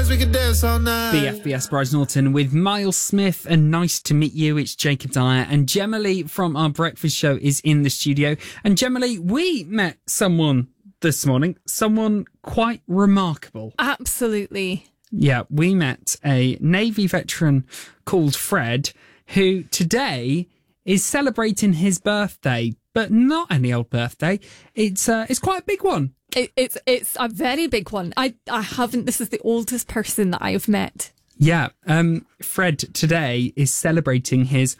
we could dance all night. BFBS Bryce Norton with Miles Smith, and nice to meet you. It's Jacob Dyer, and Gemma Lee from our breakfast show is in the studio. And Gemma Lee, we met someone this morning, someone quite remarkable. Absolutely. Yeah, we met a Navy veteran called Fred, who today is celebrating his birthday, but not any old birthday. It's quite a big one. It's a very big one. I haven't. This is the oldest person that I have met. Yeah, Fred today is celebrating his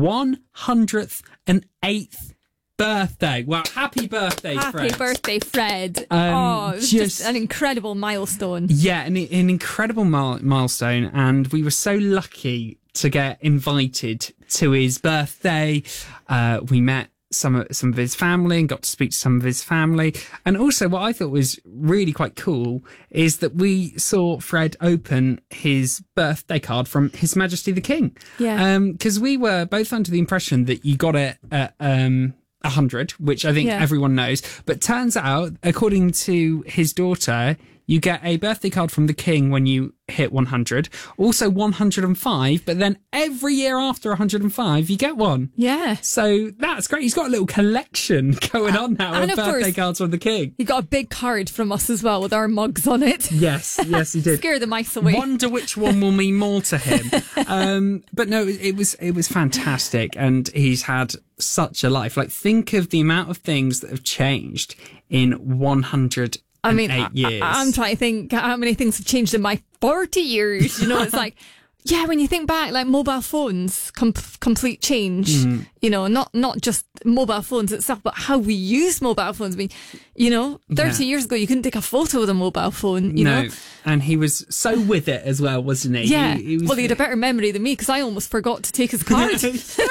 108th birthday. Well, happy birthday, Fred. Happy birthday, Fred. Um, it was just- just an incredible milestone. Yeah, an incredible milestone, and we were so lucky to get invited to his birthday. We met some of his family and got to speak to some of his family. And also what I thought was really quite cool is that we saw Fred open his birthday card from His Majesty the King. Yeah. Because we were both under the impression that you got it at 100, which I think everyone knows. But turns out, according to his daughter, you get a birthday card from the King when you hit 100. Also 105, but then every year after 105, you get one. Yeah. So that's great. He's got a little collection going on now and of of birthday course, cards from the King. He got a big card from us as well with our mugs on it. Yes, he did. Scare the mice away. Wonder which one will mean more to him. But no, it was fantastic, and he's had such a life. Like, think of the amount of things that have changed in 108 years. I'm trying to think how many things have changed in my 40 years. You know, it's like, yeah, when you think back, like mobile phones, complete change. You know, not just mobile phones itself, but how we use mobile phones. I mean, you know, 30 years ago, you couldn't take a photo with a mobile phone, you know. And he was so with it as well, wasn't he? Yeah. He was, well, he had a better memory than me because I almost forgot to take his card.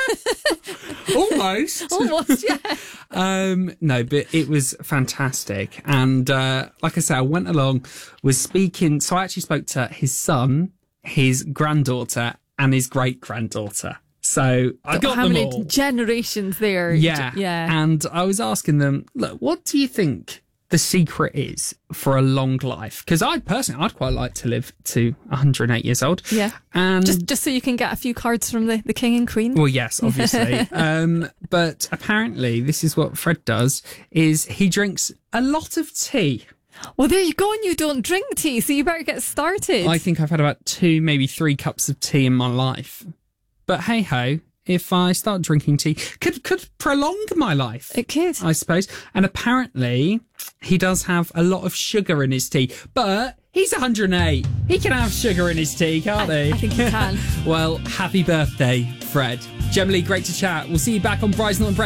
Almost. Almost, yeah. No, but it was fantastic. And like I said, I went along, was speaking. So I actually spoke to his son, his granddaughter, and his great-granddaughter. So I got how them many all. generations there? Yeah. Yeah. And I was asking them, look, what do you think the secret is for a long life? Because I'd quite like to live to 108 years old. Yeah. And just so you can get a few cards from the King and Queen. well, yes, obviously. But apparently this is what Fred does, is he drinks a lot of tea. Well, there you go, and you don't drink tea, so you better get started. I think I've had about 2, maybe 3 cups of tea in my life. But hey ho, if I start drinking tea, could prolong my life. It could. I suppose. And apparently he does have a lot of sugar in his tea, but he's 108. He can have sugar in his tea, can't he? I think he can. Well, happy birthday, Fred. Gemma Lee, great to chat. We'll see you back on Bryce Norton Breakfast.